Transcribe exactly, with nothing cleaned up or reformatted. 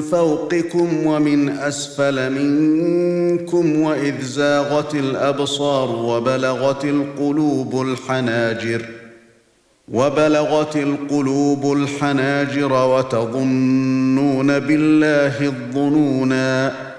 فوقكم ومن أسفل منكم وإذ زاغت الأبصار وبلغت القلوب الحناجر وبلغت القلوب الحناجر وتظنون بالله الظنونا